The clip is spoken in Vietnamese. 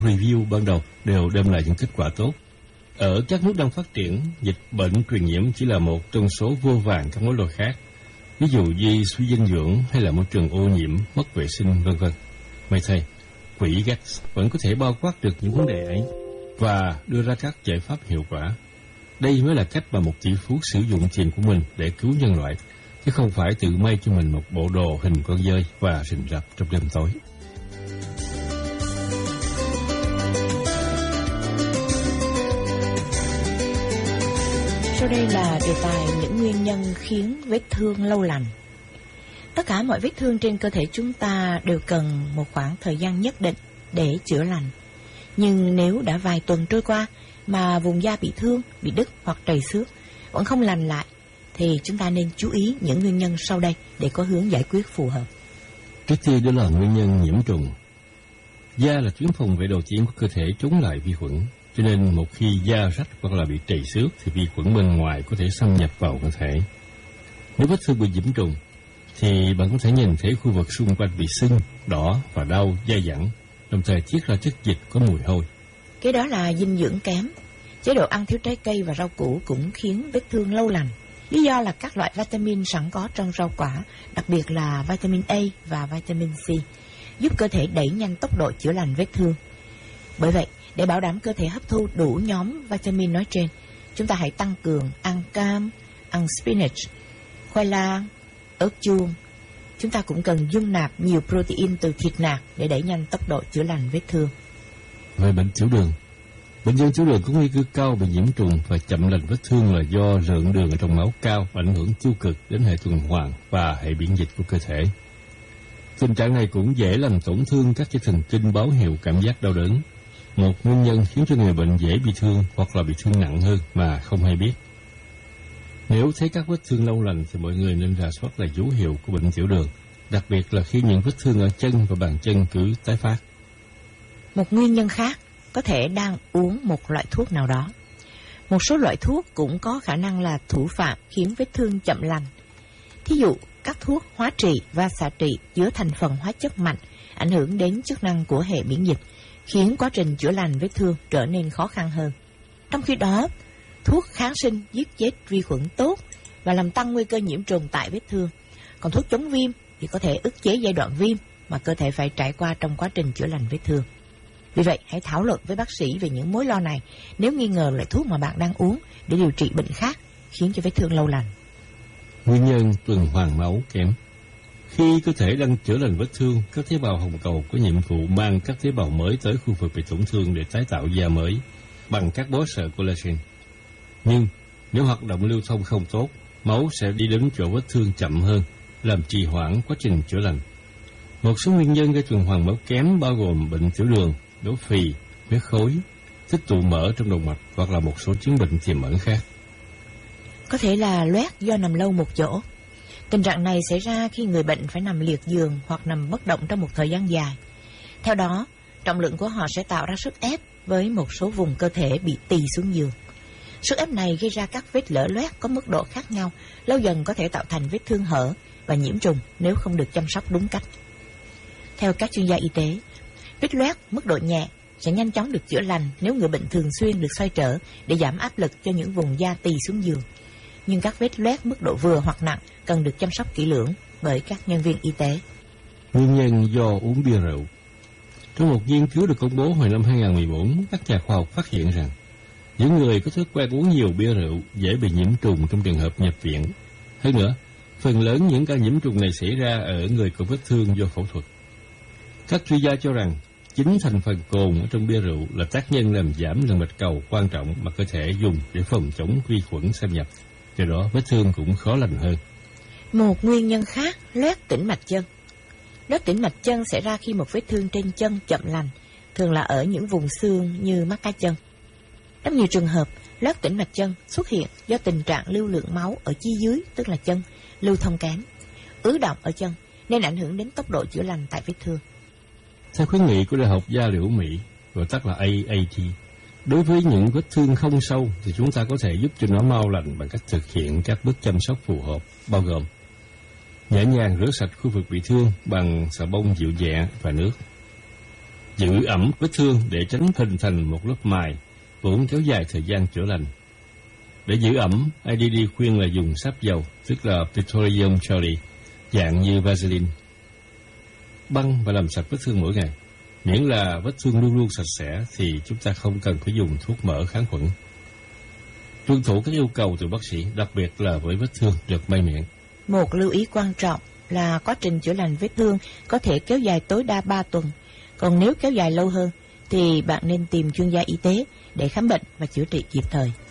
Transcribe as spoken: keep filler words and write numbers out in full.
review ban đầu đều đem lại những kết quả tốt. Ở các nước đang phát triển, dịch bệnh truyền nhiễm chỉ là một trong số vô vàn các mối lo khác, ví dụ như suy dinh dưỡng hay là môi trường ô nhiễm, mất vệ sinh, vân vân. May thay, quỹ Gates vẫn có thể bao quát được những vấn đề ấy và đưa ra các giải pháp hiệu quả. Đây mới là cách mà một tỷ phú sử dụng tiền của mình để cứu nhân loại, chứ không phải tự may cho mình một bộ đồ hình con dơi và rình rập trong đêm tối. Sau đây là đề tài những nguyên nhân khiến vết thương lâu lành. Tất cả mọi vết thương trên cơ thể chúng ta đều cần một khoảng thời gian nhất định để chữa lành. Nhưng nếu đã vài tuần trôi qua mà vùng da bị thương, bị đứt hoặc trầy xước vẫn không lành lại, thì chúng ta nên chú ý những nguyên nhân sau đây để có hướng giải quyết phù hợp. Trước tiên đó là nguyên nhân nhiễm trùng. Da là tuyến phòng vệ đầu tiên của cơ thể chống lại vi khuẩn, cho nên một khi da rách hoặc là bị trầy xước thì vi khuẩn bên ngoài có thể xâm nhập vào cơ thể. Nếu vết thương bị nhiễm trùng thì bạn có thể nhìn thấy khu vực xung quanh bị sưng, đỏ và đau, dai dẳng, đồng thời tiết ra chất dịch có mùi hôi. Cái đó là dinh dưỡng kém. Chế độ ăn thiếu trái cây và rau củ cũng khiến vết thương lâu lành. Lý do là các loại vitamin sẵn có trong rau quả, đặc biệt là vitamin A và vitamin C, giúp cơ thể đẩy nhanh tốc độ chữa lành vết thương. Bởi vậy, để bảo đảm cơ thể hấp thu đủ nhóm vitamin nói trên, chúng ta hãy tăng cường ăn cam, ăn spinach, khoai lang, ớt chuông. Chúng ta cũng cần dung nạp nhiều protein từ thịt nạc để đẩy nhanh tốc độ chữa lành vết thương. Về bệnh tiểu đường, bệnh nhân tiểu đường có nguy cơ cao bị nhiễm trùng và chậm lành vết thương là do lượng đường ở trong máu cao, ảnh hưởng tiêu cực đến hệ tuần hoàn và hệ miễn dịch của cơ thể. Tình trạng này cũng dễ làm tổn thương các dây thần kinh báo hiệu cảm giác đau đớn, một nguyên nhân khiến cho người bệnh dễ bị thương hoặc là bị thương nặng hơn mà không hay biết. Nếu thấy các vết thương lâu lành thì mọi người nên rà soát lại dấu hiệu của bệnh tiểu đường, đặc biệt là khi những vết thương ở chân và bàn chân cứ tái phát. Một nguyên nhân khác có thể đang uống một loại thuốc nào đó. Một số loại thuốc cũng có khả năng là thủ phạm khiến vết thương chậm lành. Thí dụ, các thuốc hóa trị và xạ trị chứa thành phần hóa chất mạnh ảnh hưởng đến chức năng của hệ miễn dịch, khiến quá trình chữa lành vết thương trở nên khó khăn hơn. Trong khi đó, thuốc kháng sinh giết chết vi khuẩn tốt và làm tăng nguy cơ nhiễm trùng tại vết thương. Còn thuốc chống viêm thì có thể ức chế giai đoạn viêm mà cơ thể phải trải qua trong quá trình chữa lành vết thương. Vì vậy, hãy thảo luận với bác sĩ về những mối lo này nếu nghi ngờ loại thuốc mà bạn đang uống để điều trị bệnh khác khiến cho vết thương lâu lành. Nguyên nhân tuần hoàn máu kém. Khi cơ thể đang chữa lành vết thương, các tế bào hồng cầu có nhiệm vụ mang các tế bào mới tới khu vực bị tổn thương để tái tạo da mới bằng các bó sợi collagen. Nhưng nếu hoạt động lưu thông không tốt, máu sẽ đi đến chỗ vết thương chậm hơn, làm trì hoãn quá trình chữa lành. Một số nguyên nhân gây tuần hoàn máu kém bao gồm bệnh tiểu đường, béo phì, huyết khối, tích tụ mỡ trong động mạch hoặc là một số chứng bệnh tiềm ẩn khác. Có thể là loét do nằm lâu một chỗ. Tình trạng này xảy ra khi người bệnh phải nằm liệt giường hoặc nằm bất động trong một thời gian dài. Theo đó, trọng lượng của họ sẽ tạo ra sức ép với một số vùng cơ thể bị tì xuống giường. Sức ép này gây ra các vết lở loét có mức độ khác nhau, lâu dần có thể tạo thành vết thương hở và nhiễm trùng nếu không được chăm sóc đúng cách. Theo các chuyên gia y tế, vết loét mức độ nhẹ sẽ nhanh chóng được chữa lành nếu người bệnh thường xuyên được xoay trở để giảm áp lực cho những vùng da tì xuống giường. Nhưng các vết loét mức độ vừa hoặc nặng cần được chăm sóc kỹ lưỡng bởi các nhân viên y tế. Nguyên nhân do uống bia rượu. Trong một nghiên cứu được công bố hồi năm hai không một bốn, các nhà khoa học phát hiện rằng những người có thói quen uống nhiều bia rượu dễ bị nhiễm trùng trong trường hợp nhập viện. Hơn nữa, phần lớn những ca nhiễm trùng này xảy ra ở người có vết thương do phẫu thuật. Các chuyên gia cho rằng chính thành phần cồn ở trong bia rượu là tác nhân làm giảm lượng bạch cầu quan trọng mà cơ thể dùng để phòng chống vi khuẩn xâm nhập. Do đó, vết thương cũng khó lành hơn. Một nguyên nhân khác, loét tĩnh mạch chân. Loét tĩnh mạch chân xảy ra khi một vết thương trên chân chậm lành, thường là ở những vùng xương như mắt cá chân. Trong nhiều trường hợp, loét tĩnh mạch chân xuất hiện do tình trạng lưu lượng máu ở chi dưới, tức là chân, lưu thông kém, ứ đọng ở chân, nên ảnh hưởng đến tốc độ chữa lành tại vết thương. Theo khuyến nghị của Đại học Gia liễu Mỹ, gọi tắt là A A T, đối với những vết thương không sâu thì chúng ta có thể giúp cho nó mau lành bằng cách thực hiện các bước chăm sóc phù hợp, bao gồm nhẹ nhàng rửa sạch khu vực bị thương bằng xà bông dịu nhẹ và nước, Giữ ẩm vết thương để tránh hình thành một lớp mài, vốn kéo dài thời gian chữa lành. Để giữ ẩm, i đê đê khuyên là dùng sáp dầu, tức là petroleum jelly, dạng như Vaseline. Băng và làm sạch vết thương mỗi ngày. Miễn là vết thương luôn luôn sạch sẽ thì chúng ta không cần phải dùng thuốc mỡ kháng khuẩn. Tuân thủ các yêu cầu từ bác sĩ, đặc biệt là với vết thương giật may miệng. Một lưu ý quan trọng là quá trình chữa lành vết thương có thể kéo dài tối đa ba tuần. Còn nếu kéo dài lâu hơn thì bạn nên tìm chuyên gia y tế để khám bệnh và chữa trị kịp thời.